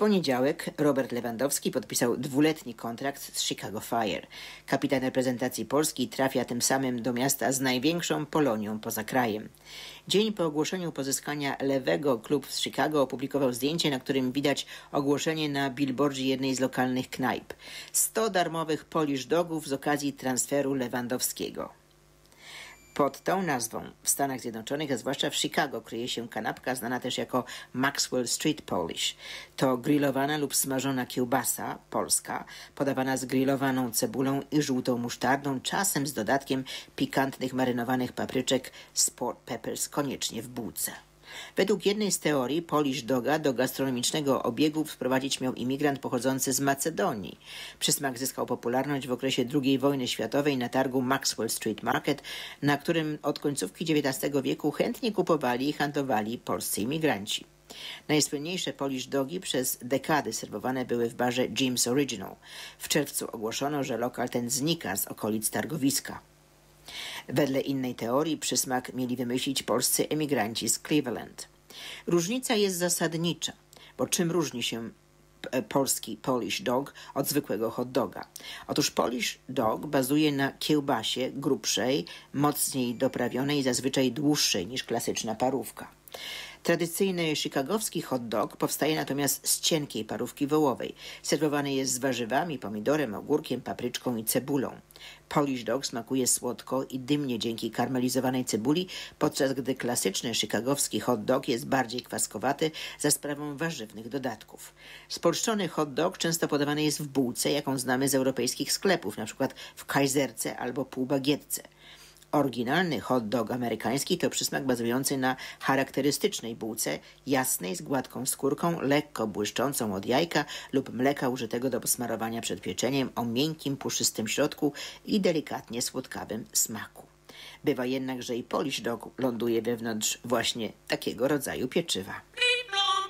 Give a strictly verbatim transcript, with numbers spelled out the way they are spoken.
poniedziałek Robert Lewandowski podpisał dwuletni kontrakt z Chicago Fire. Kapitan reprezentacji Polski trafia tym samym do miasta z największą Polonią poza krajem. Dzień po ogłoszeniu pozyskania lewego klub z Chicago opublikował zdjęcie, na którym widać ogłoszenie na billboardzie jednej z lokalnych knajp. sto darmowych Polish dogów z okazji transferu Lewandowskiego. Pod tą nazwą w Stanach Zjednoczonych, a zwłaszcza w Chicago, kryje się kanapka znana też jako Maxwell Street Polish. To grillowana lub smażona kiełbasa polska, podawana z grillowaną cebulą i żółtą musztardą, czasem z dodatkiem pikantnych marynowanych papryczek sport peppers, koniecznie w bułce. Według jednej z teorii Polish doga do gastronomicznego obiegu wprowadzić miał imigrant pochodzący z Macedonii. Przysmak zyskał popularność w okresie drugiej wojny światowej na targu Maxwell Street Market, na którym od końcówki dziewiętnastego wieku chętnie kupowali i handlowali polscy imigranci. Najsłynniejsze Polish dogi przez dekady serwowane były w barze Jim's Original. W czerwcu ogłoszono, że lokal ten znika z okolic targowiska. Wedle innej teorii przysmak mieli wymyślić polscy emigranci z Cleveland. Różnica jest zasadnicza, bo czym różni się polski Polish dog od zwykłego hot doga? Otóż Polish dog bazuje na kiełbasie grubszej, mocniej doprawionej, zazwyczaj dłuższej niż klasyczna parówka. Tradycyjny chicagowski hot dog powstaje natomiast z cienkiej parówki wołowej. Serwowany jest z warzywami, pomidorem, ogórkiem, papryczką i cebulą. Polish dog smakuje słodko i dymnie dzięki karmelizowanej cebuli, podczas gdy klasyczny chicagowski hot dog jest bardziej kwaskowaty za sprawą warzywnych dodatków. Spolszczony hot dog często podawany jest w bułce, jaką znamy z europejskich sklepów, np. w kajzerce albo półbagietce. Oryginalny hot dog amerykański to przysmak bazujący na charakterystycznej bułce, jasnej, z gładką skórką, lekko błyszczącą od jajka lub mleka użytego do posmarowania przed pieczeniem, o miękkim, puszystym środku i delikatnie słodkawym smaku. Bywa jednak, że i Polish dog ląduje wewnątrz właśnie takiego rodzaju pieczywa.